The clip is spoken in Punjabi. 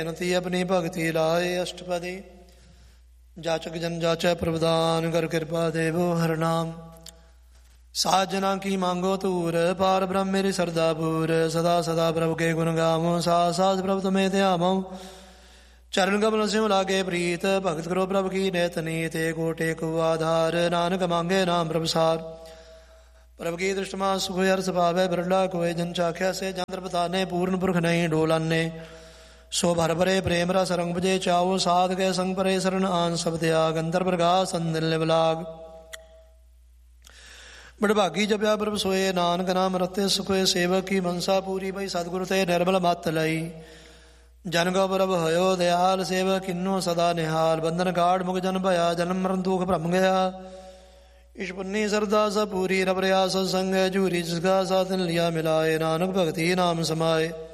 ਨਤੀ ਆਪਣੀ ਭਗਤੀ ਲਾਏ ਅਸ਼ਟਪਦੀ। ਜਾਚਕ ਜਨ ਜਾਚੈ ਪ੍ਰਭਦਾਨ ਕਰ ਕਿਰਪਾ ਦੇਵੋ ਹਰਿ ਨਾਮ। ਸਾਜਨਾ ਕੀ ਮੰਗੋ ਧੂਰ ਪਾਰ ਬ੍ਰਹਮ ਮੇਰੀ ਸਰਦਾ ਪੂਰ। ਸਦਾ ਸਦਾ ਪ੍ਰਭ ਕੇ ਗੁਣ ਗਾਵੋ ਸਾਜ ਸਾਜ ਪ੍ਰਭ ਤੁਮੇ ਧਿਆਵੋ। ਚਰਨ ਕਮਲ ਸਿਉ ਲਾਗੇ ਪ੍ਰੀਤ ਭਗਤ ਕਰੋ ਪ੍ਰਭ ਕੀ ਨਿਤ ਨੀਤ। ਏਕੋ ਟੇਕੋ ਆਧਾਰ ਨਾਨਕ ਮੰਗੇ ਨਾਮ ਪ੍ਰਭਸਾਰ। ਪ੍ਰਭ ਕੀ ਦ੍ਰਿਸ਼ਟਮਾ ਸੁਖ ਹਰਸ ਪਾਵੈ ਬਿਰਲਾ ਕੋਇ ਜਨ ਚਾਖਿਆ ਸੇ। ਜੰਦਰ ਬਤਾਨੇ ਪੂਰਨ ਪੁਰਖ ਨਹੀਂ ਡੋਲਾਨੇ। ਸੋ ਭਰ ਭਰੇ ਪ੍ਰੇਮ ਰਸ ਰੰਗ ਬਜੇ ਚਾਓ। ਸਾਧ ਕੇ ਸੰਗ ਪਰੇ ਸਰਨ ਆਨ ਸਭ ਤਿਆਗ। ਅੰਦਰ ਪ੍ਰਗਾਸ ਅੰਦਿਲ ਨਿਵਲਾਗ। ਬੜਭਾਗੀ ਜਪਿਆ ਪ੍ਰਭ ਸੋਏ ਨਾਨਕ ਨਾਮ ਰਤੇ ਸੁਖੋਏ। ਸੇਵਕ ਕੀ ਮਨਸਾ ਪੂਰੀ ਭਈ ਸਤਿਗੁਰ ਤੇ ਨਿਰਮਲ ਮਤ ਲਈ। ਜਨ ਕੋ ਪ੍ਰਭ ਹੋਇਓ ਦਿਆਲ ਸੇਵਕ ਕਿੰਨੋ ਸਦਾ ਨਿਹਾਲ। ਬੰਧਨ ਕਾੜ ਮੁਖ ਜਨ ਭਇਆ ਜਨਮ ਮਰਨ ਦੁਖ ਭਰਮ ਗਿਆ। ਇਸ਼ ਪੁੰਨੀ ਸਰਦਾ ਸ ਪੂਰੀ ਰਬ ਰਿਆ ਸਤਸੰਗ। ਝੂਰੀ ਜਿਸਕਾ ਸਾਥ ਲਿਆ ਮਿਲਾਏ ਨਾਨਕ ਭਗਤੀ ਨਾਮ ਸਮਾਏ।